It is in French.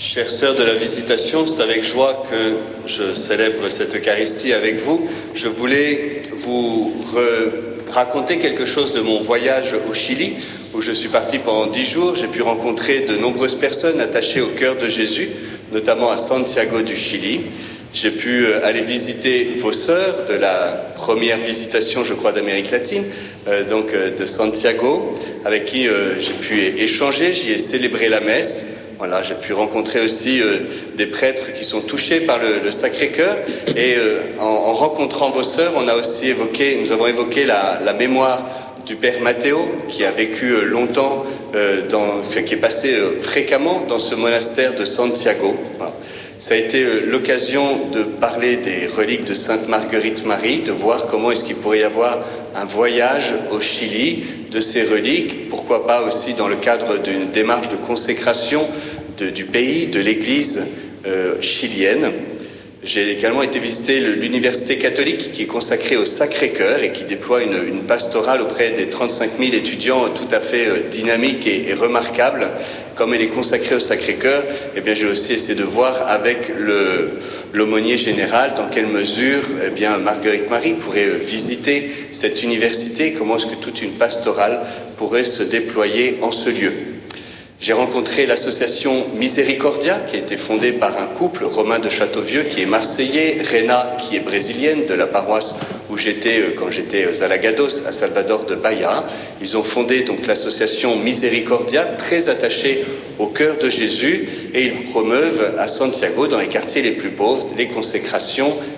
Chères sœurs de la Visitation, c'est avec joie que je célèbre cette Eucharistie avec vous. Je voulais vous raconter quelque chose de mon voyage au Chili, où je suis parti pendant 10 jours. J'ai pu rencontrer de nombreuses personnes attachées au cœur de Jésus, notamment à Santiago du Chili. J'ai pu aller visiter vos sœurs de la première visitation, je crois, d'Amérique latine, de Santiago, avec qui j'ai pu échanger. J'y ai célébré la messe. Voilà, j'ai pu rencontrer aussi des prêtres qui sont touchés par le Sacré-Cœur. Et en rencontrant vos sœurs, nous avons évoqué la mémoire du Père Matteo, qui a vécu longtemps, qui est passé fréquemment dans ce monastère de Santiago. Voilà. Ça a été l'occasion de parler des reliques de Sainte Marguerite Marie, de voir comment est-ce qu'il pourrait y avoir un voyage au Chili de ces reliques, pourquoi pas aussi dans le cadre d'une démarche de consécration du pays, de l'Église chilienne. J'ai également été visiter l'université catholique qui est consacrée au Sacré-Cœur et qui déploie une pastorale auprès des 35 000 étudiants tout à fait dynamique et remarquable. Comme elle est consacrée au Sacré-Cœur, eh bien, j'ai aussi essayé de voir avec l'aumônier général dans quelle mesure Marguerite Marie pourrait visiter cette université, comment est-ce que toute une pastorale pourrait se déployer en ce lieu. J'ai rencontré l'association Miséricordia, qui a été fondée par un couple, Romain de Châteauvieux, qui est marseillais, Rena, qui est brésilienne, de la paroisse où j'étais quand j'étais aux Alagados, à Salvador de Bahia. Ils ont fondé donc l'association Miséricordia, très attachée au cœur de Jésus, et ils promeuvent à Santiago, dans les quartiers les plus pauvres, les consécrations